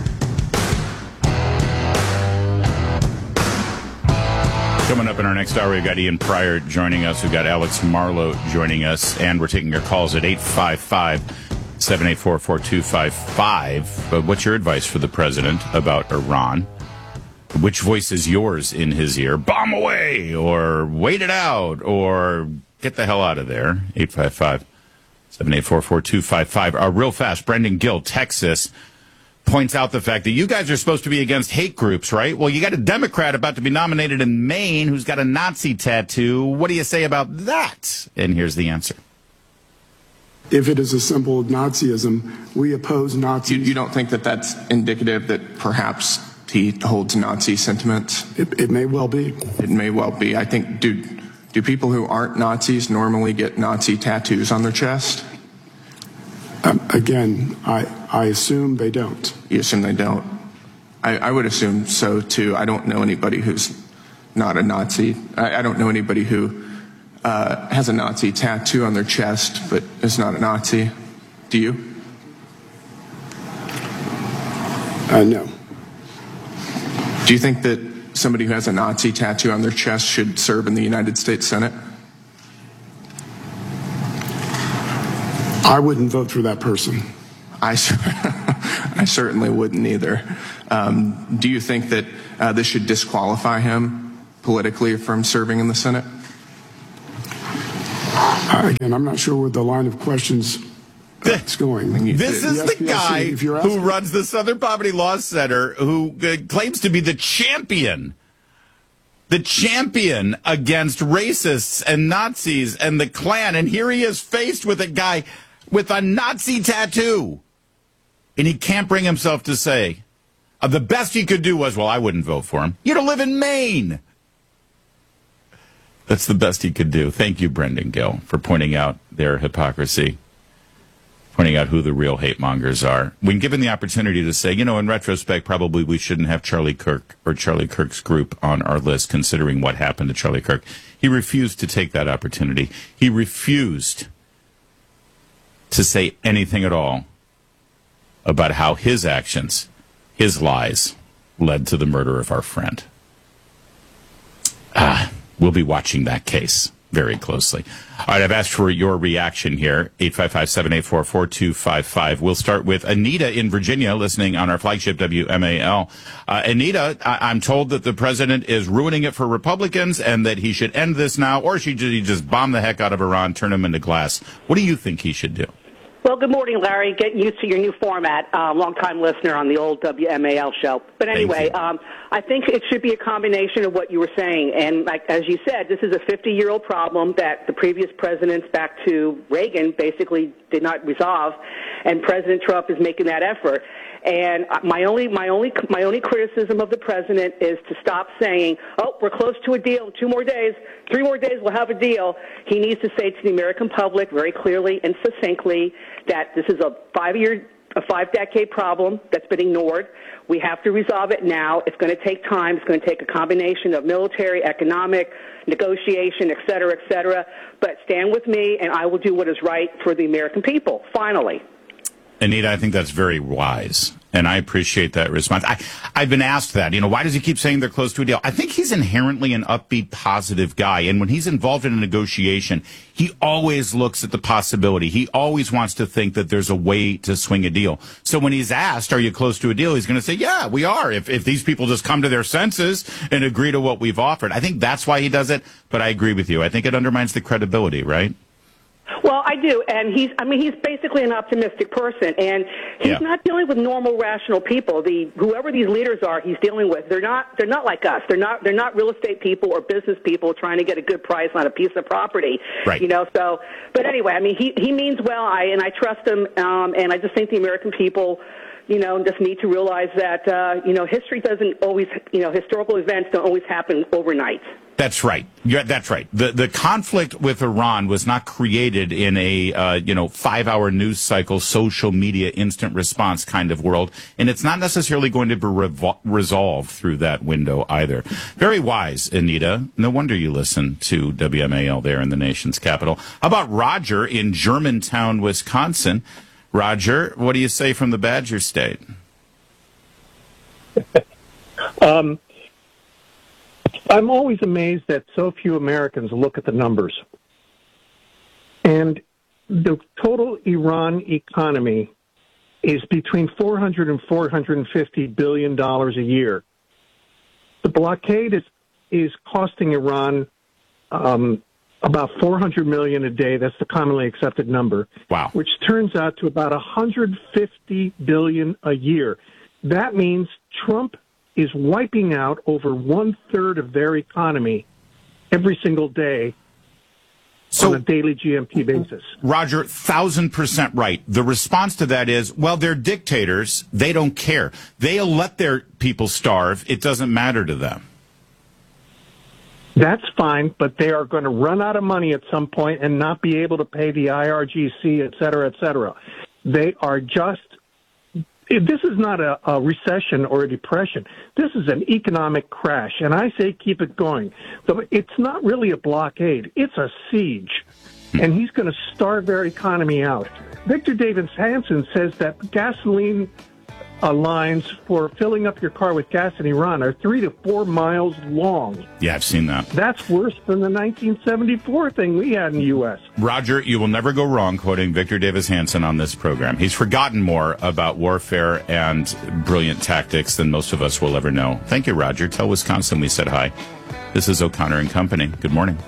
Coming up in our next hour, we've got Ian Pryor joining us. We've got Alex Marlowe joining us, and we're taking your calls at eight five five, seven eight four, four two five five. But what's your advice for the president about Iran? Which voice is yours in his ear? Bomb away, or wait it out, or get the hell out of there. eight five five, seven eight four, four two five five. Uh, real fast, Brendan Gill, Texas, points out the fact that you guys are supposed to be against hate groups, right? Well, you got a Democrat about to be nominated in Maine who's got a Nazi tattoo. What do you say about that? And here's the answer. If it is a symbol of Nazism, we oppose Nazis. You, you don't think that that's indicative that perhaps he holds Nazi sentiments? It, it may well be. It may well be. I think, do, do people who aren't Nazis normally get Nazi tattoos on their chest? Um, again, I, I assume they don't. You assume they don't? I, I would assume so, too. I don't know anybody who's not a Nazi. I, I don't know anybody who uh, has a Nazi tattoo on their chest but is not a Nazi. Do you? Uh, no. Do you think that somebody who has a Nazi tattoo on their chest should serve in the United States Senate? I wouldn't vote for that person. I, I certainly wouldn't either. Um, do you think that uh, this should disqualify him politically from serving in the Senate? Uh, again, I'm not sure where the line of questions that's going. This is the, the guy if you're who runs the Southern Poverty Law Center, who uh, claims to be the champion, the champion against racists and Nazis and the Klan. And here he is faced with a guy with a Nazi tattoo. And he can't bring himself to say, uh, the best he could do was, well, I wouldn't vote for him. You don't live in Maine. That's the best he could do. Thank you, Brendan Gill, for pointing out their hypocrisy, pointing out who the real hate mongers are. When given the opportunity to say, you know, in retrospect, probably we shouldn't have Charlie Kirk or Charlie Kirk's group on our list, considering what happened to Charlie Kirk. He refused to take that opportunity. He refused to say anything at all about how his actions, his lies, led to the murder of our friend. Ah, we'll be watching that case very closely. All right, I've asked for your reaction here, eight five five, seven eight four, four two five five. We'll start with Anita in Virginia, listening on our flagship W M A L. Uh, Anita, I- I'm told that the president is ruining it for Republicans and that he should end this now, or should he just bomb the heck out of Iran, turn him into glass? What do you think he should do? Well, good morning, Larry. Getting used to your new format. Uh, long-time listener on the old W M A L show. But anyway, um, I think it should be a combination of what you were saying. And like as you said, this is a fifty-year-old problem that the previous presidents back to Reagan basically did not resolve, and President Trump is making that effort. And my only, my only, my only criticism of the president is to stop saying, "Oh, we're close to a deal. Two more days, three more days, we'll have a deal." He needs to say to the American public very clearly and succinctly that this is a five-year, a five-decade problem that's been ignored. We have to resolve it now. It's going to take time. It's going to take a combination of military, economic, negotiation, et cetera, et cetera. But stand with me, and I will do what is right for the American people. Finally. Anita, I think that's very wise, and I appreciate that response. I, I've been asked that, you know, why does he keep saying they're close to a deal? I think he's inherently an upbeat, positive guy, and when he's involved in a negotiation, he always looks at the possibility. He always wants to think that there's a way to swing a deal. So when he's asked, are you close to a deal, he's going to say, yeah, we are, if, if these people just come to their senses and agree to what we've offered. I think that's why he does it, but I agree with you. I think it undermines the credibility, right? Well, I do, and he's, I mean, he's basically an optimistic person, and he's yeah. not dealing with normal, rational people. The, whoever these leaders are, he's dealing with, they're not, they're not like us. They're not, they're not real estate people or business people trying to get a good price on a piece of property. Right. You know, so, but anyway, I mean, he, he means well, I, and I trust him, um, and I just think the American people, you know, just need to realize that, uh, you know, history doesn't always, you know, historical events don't always happen overnight. That's right. You're, that's right. The the conflict with Iran was not created in a uh, you know five hour news cycle, social media, instant response kind of world, and it's not necessarily going to be revol- resolved through that window either. Very wise, Anita. No wonder you listen to W M A L there in the nation's capital. How about Roger in Germantown, Wisconsin? Roger, what do you say from the Badger State? um. I'm always amazed that so few Americans look at the numbers. And the total Iran economy is between four hundred and four hundred fifty billion dollars a year. The blockade is, is costing Iran um, about four hundred million dollars a day. That's the commonly accepted number. Wow. Which turns out to about one hundred fifty billion dollars a year. That means Trump is wiping out over one-third of their economy every single day so, on a daily G M P basis. Roger, thousand percent right. The response to that is, well, they're dictators. They don't care. They'll let their people starve. It doesn't matter to them. That's fine, but they are going to run out of money at some point and not be able to pay the I R G C, et cetera, et cetera. They are just This is not a, a recession or a depression. This is an economic crash, and I say keep it going. So it's not really a blockade. It's a siege, and he's going to starve our economy out. Victor Davis Hanson says that gasoline uh, lines for filling up your car with gas in Iran are three to four miles long. Yeah, I've seen that. That's worse than the nineteen seventy-four thing we had in the U S. Roger, you will never go wrong quoting Victor Davis Hanson on this program. He's forgotten more about warfare and brilliant tactics than most of us will ever know. Thank you, Roger. Tell Wisconsin we said hi. This is O'Connor and Company. Good morning.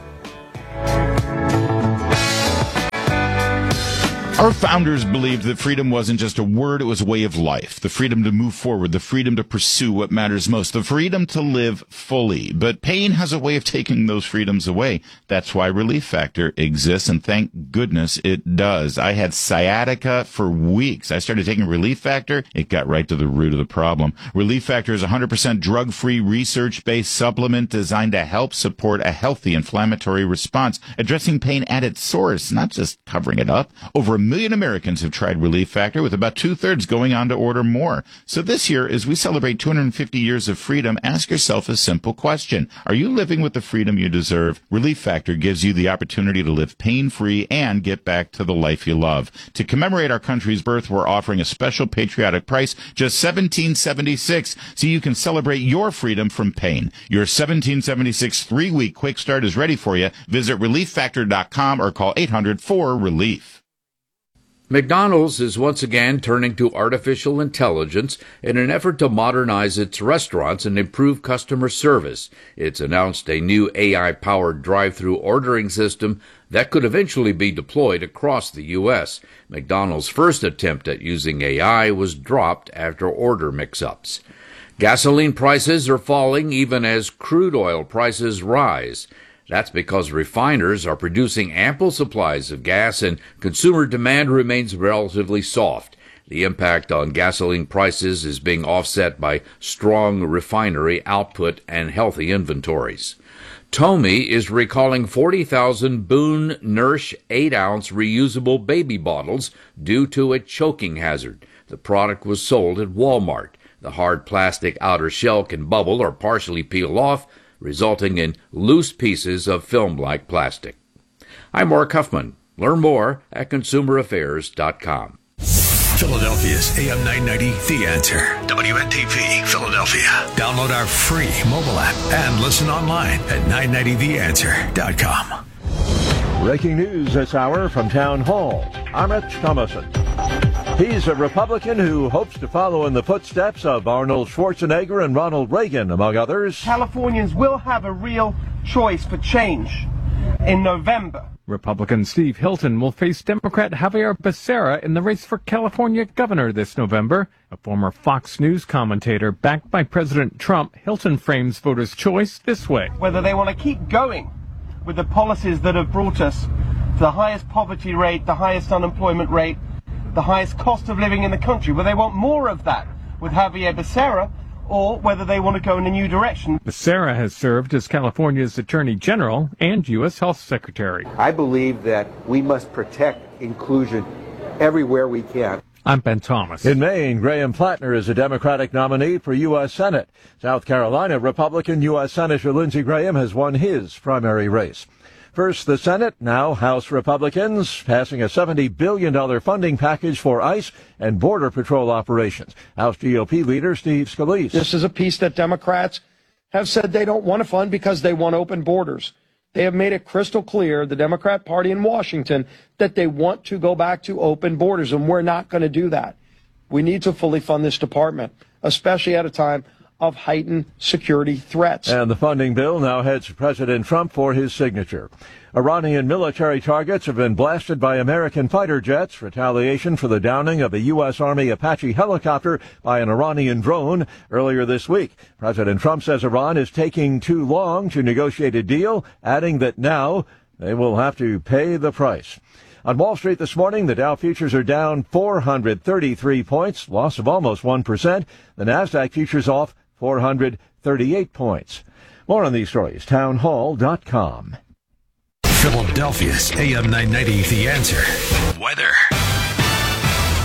Our founders believed that freedom wasn't just a word, it was a way of life. The freedom to move forward, the freedom to pursue what matters most, the freedom to live fully. But pain has a way of taking those freedoms away. That's why Relief Factor exists, and thank goodness it does. I had sciatica for weeks. I started taking Relief Factor. It got right to the root of the problem. Relief Factor is a one hundred percent drug-free, research-based supplement designed to help support a healthy inflammatory response, addressing pain at its source, not just covering it up. Over a million Americans have tried Relief Factor, with about two-thirds going on to order more. So this year, as we celebrate two hundred fifty years of freedom, ask yourself a simple question. Are you living with the freedom you deserve? Relief Factor gives you the opportunity to live pain-free and get back to the life you love. To commemorate our country's birth, we're offering a special patriotic price, just seventeen seventy-six, so you can celebrate your freedom from pain. Your seventeen seventy-six three-week quick start is ready for you. Visit relief factor dot com or call eight hundred four relief. McDonald's is once again turning to artificial intelligence in an effort to modernize its restaurants and improve customer service. It's announced a new A I-powered drive-thru ordering system that could eventually be deployed across the U S. McDonald's first attempt at using A I was dropped after order mix-ups. Gasoline prices are falling even as crude oil prices rise. That's because refiners are producing ample supplies of gas and consumer demand remains relatively soft. The impact on gasoline prices is being offset by strong refinery output and healthy inventories. Tomy is recalling forty thousand Boone Nurse eight ounce reusable baby bottles due to a choking hazard. The product was sold at Walmart. The hard plastic outer shell can bubble or partially peel off, resulting in loose pieces of film-like plastic. I'm Mark Huffman. Learn more at consumer affairs dot com. Philadelphia's A M nine ninety, The Answer. W N T P, Philadelphia. Download our free mobile app and listen online at nine ninety the answer dot com. Breaking news this hour from Town Hall. I'm Rich Thomason. He's a Republican who hopes to follow in the footsteps of Arnold Schwarzenegger and Ronald Reagan, among others. Californians will have a real choice for change in November. Republican Steve Hilton will face Democrat Javier Becerra in the race for California governor this November. A former Fox News commentator backed by President Trump, Hilton frames voters' choice this way. Whether they want to keep going with the policies that have brought us to the highest poverty rate, the highest unemployment rate, the highest cost of living in the country, whether they want more of that with Javier Becerra, or whether they want to go in a new direction. Becerra has served as California's Attorney General and U S Health Secretary. I believe that we must protect inclusion everywhere we can. I'm Ben Thomas. In Maine, Graham Plattner is a Democratic nominee for U S Senate. South Carolina Republican U S Senator Lindsey Graham has won his primary race. First, the Senate, now House Republicans, passing a seventy billion dollars funding package for ICE and Border Patrol operations. House G O P leader Steve Scalise. This is a piece that Democrats have said they don't want to fund because they want open borders. They have made it crystal clear, the Democrat Party in Washington, that they want to go back to open borders, and we're not going to do that. We need to fully fund this department, especially at a time of heightened security threats. And the funding bill now heads to President Trump for his signature. Iranian military targets have been blasted by American fighter jets, retaliation for the downing of a U S. Army Apache helicopter by an Iranian drone earlier this week. President Trump says Iran is taking too long to negotiate a deal, adding that now they will have to pay the price. On Wall Street this morning, the Dow futures are down four hundred thirty-three points, loss of almost one percent. The Nasdaq futures off four hundred thirty-eight points. More on these stories, town hall dot com. Philadelphia's A M nine ninety, The Answer. Weather.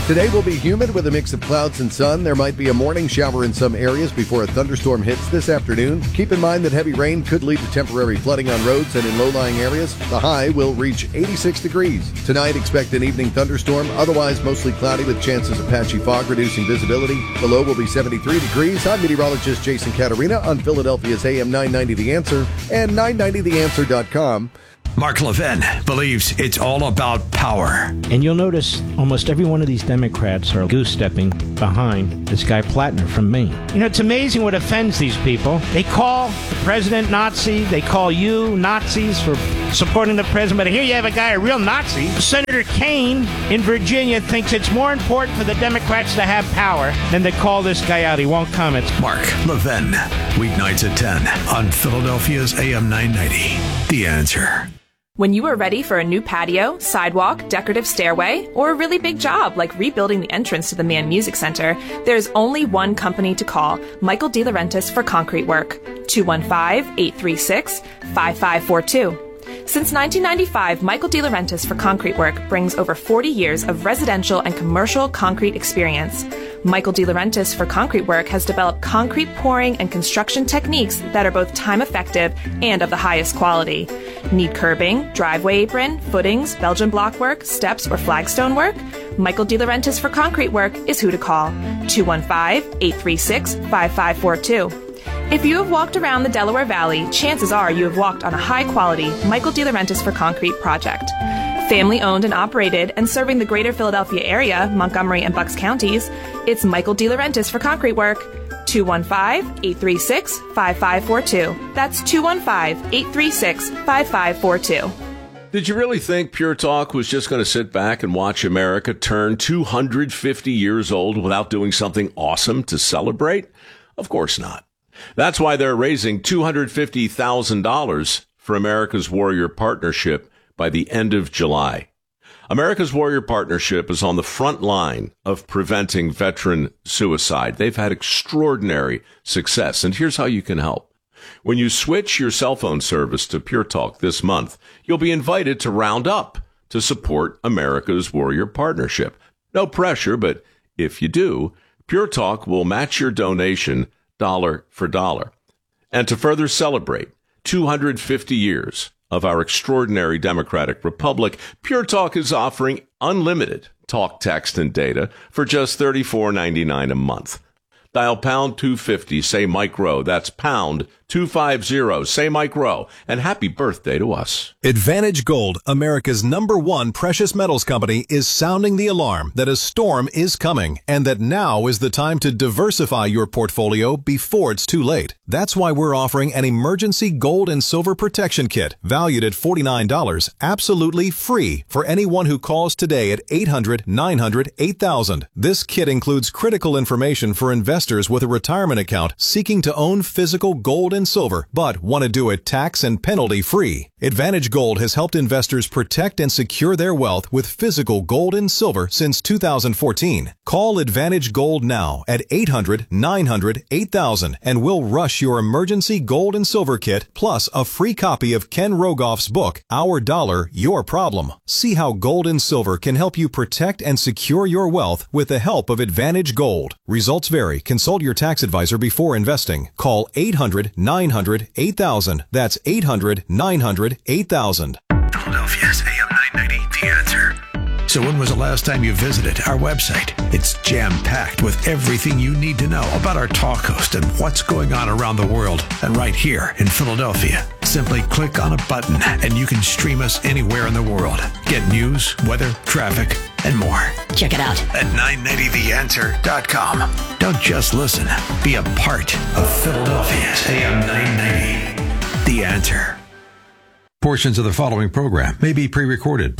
Today will be humid with a mix of clouds and sun. There might be a morning shower in some areas before a thunderstorm hits this afternoon. Keep in mind that heavy rain could lead to temporary flooding on roads and in low-lying areas. The high will reach eighty-six degrees. Tonight, expect an evening thunderstorm. Otherwise, mostly cloudy with chances of patchy fog, reducing visibility. The low will be seventy-three degrees. I'm meteorologist Jason Caterina on Philadelphia's A M nine ninety The Answer and nine ninety the answer dot com. Mark Levin believes it's all about power. And you'll notice almost every one of these Democrats are goose-stepping behind this guy Plattner from Maine. You know, it's amazing what offends these people. They call the president Nazi. They call you Nazis for supporting the president. But here you have a guy, a real Nazi. Senator Kaine in Virginia thinks it's more important for the Democrats to have power than to call this guy out. He won't comment. Mark Levin, weeknights at ten on Philadelphia's A M nine ninety. The Answer. When you are ready for a new patio, sidewalk, decorative stairway, or a really big job like rebuilding the entrance to the Mann Music Center, there's only one company to call, Michael DeLaurentis for concrete work. two one five, eight three six, five five four two. Since nineteen ninety-five, Michael DeLaurentis for concrete work brings over forty years of residential and commercial concrete experience. Michael DeLaurentis for concrete work has developed concrete pouring and construction techniques that are both time-effective and of the highest quality. Need curbing, driveway apron, footings, Belgian block work, steps, or flagstone work? Michael DeLaurentis for concrete work is who to call. two one five, eight three six, five five four two. If you have walked around the Delaware Valley, chances are you have walked on a high-quality Michael DeLaurentis for concrete project. Family-owned and operated and serving the greater Philadelphia area, Montgomery and Bucks counties, it's Michael DeLaurentis for concrete work. two one five, eight three six, five five four two. That's two one five, eight three six, five five four two. Did you really think Pure Talk was just going to sit back and watch America turn two hundred fifty years old without doing something awesome to celebrate? Of course not. That's why they're raising two hundred fifty thousand dollars for America's Warrior Partnership by the end of July. America's Warrior Partnership is on the front line of preventing veteran suicide. They've had extraordinary success, and here's how you can help. When you switch your cell phone service to Pure Talk this month, you'll be invited to round up to support America's Warrior Partnership. No pressure, but if you do, Pure Talk will match your donation dollar for dollar. And to further celebrate two hundred fifty years of our extraordinary democratic republic, Pure Talk is offering unlimited talk, text, and data for just thirty-four ninety-nine a month. Dial pound two fifty, say Mike Rowe. That's pound two fifty, say Mike Rowe. And happy birthday to us. Advantage Gold, America's number one precious metals company, is sounding the alarm that a storm is coming and that now is the time to diversify your portfolio before it's too late. That's why we're offering an emergency gold and silver protection kit valued at forty-nine dollars, absolutely free for anyone who calls today at eight hundred, nine hundred, eight thousand. This kit includes critical information for investors with a retirement account seeking to own physical gold and silver, but want to do it tax and penalty free. Advantage Gold has helped investors protect and secure their wealth with physical gold and silver since two thousand fourteen. Call Advantage Gold now at eight hundred, nine hundred, eight thousand and we'll rush your emergency gold and silver kit plus a free copy of Ken Rogoff's book, Our Dollar, Your Problem. See how gold and silver can help you protect and secure your wealth with the help of Advantage Gold. Results vary. Consult your tax advisor before investing. Call eight hundred, nine hundred, eight thousand. That's eight hundred, nine hundred, eight thousand. Philadelphia's A M nine ninety, The Answer. So when was the last time you visited our website? It's jam-packed with everything you need to know about our talk host and what's going on around the world and right here in Philadelphia. Simply click on a button and you can stream us anywhere in the world. Get news, weather, traffic, and more. Check it out at nine ninety the answer dot com. Don't just listen. Be a part of Philadelphia's A M nine ninety. The Answer. Portions of the following program may be pre-recorded.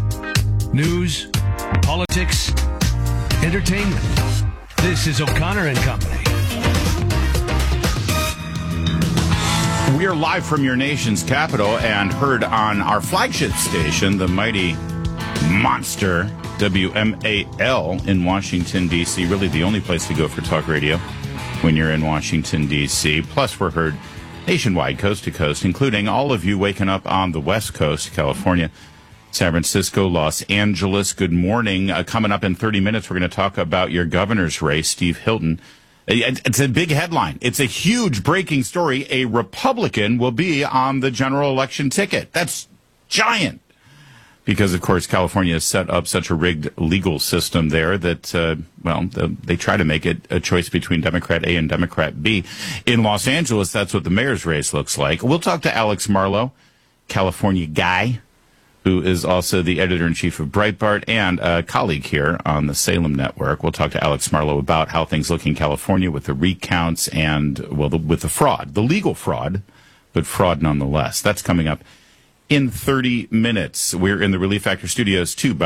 News, politics, entertainment. This is O'Connor and Company. We are live from your nation's capital and heard on our flagship station, the mighty monster W M A L in Washington, D C. Really the only place to go for talk radio when you're in Washington, D C. Plus, we're heard nationwide, coast to coast, including all of you waking up on the West Coast, California, San Francisco, Los Angeles. Good morning. Uh, coming up in thirty minutes, we're going to talk about your governor's race, Steve Hilton. It's a big headline. It's a huge breaking story. A Republican will be on the general election ticket. That's giant. Because, of course, California has set up such a rigged legal system there that, uh, well, the, they try to make it a choice between Democrat A and Democrat B. In Los Angeles, that's what the mayor's race looks like. We'll talk to Alex Marlow, California guy, who is also the editor-in-chief of Breitbart and a colleague here on the Salem Network. We'll talk to Alex Marlow about how things look in California with the recounts and, well, the, with the fraud, the legal fraud, but fraud nonetheless. That's coming up in thirty minutes. We're in the Relief Factor studios, too.